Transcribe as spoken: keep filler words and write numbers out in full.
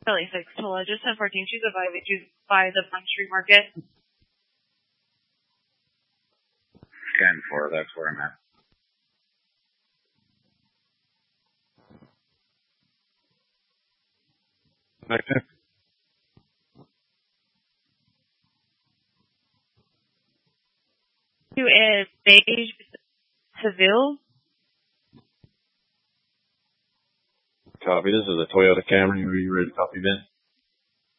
Really fixed. Hold on, just ten fourteen. She's by, by the Front Street Market. ten four, that's where I'm at. Okay. Who is beige Seville? Copy. This is a Toyota Camry. Are you ready to copy, Ben?